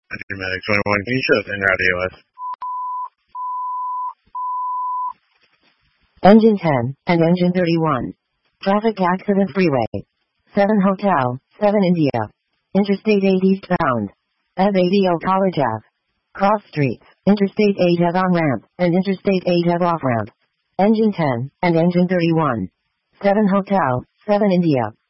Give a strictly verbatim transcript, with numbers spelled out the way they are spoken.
Medic twenty-one, can you show us in radio west? Engine ten and engine thirty-one. Traffic accident freeway. seven Hotel, seven India. Interstate eight eastbound. F eighty College Ave. Cross streets. Interstate eight have on-ramp, and Interstate eight have off-ramp. Engine ten and engine thirty-one. seven Hotel, seven India.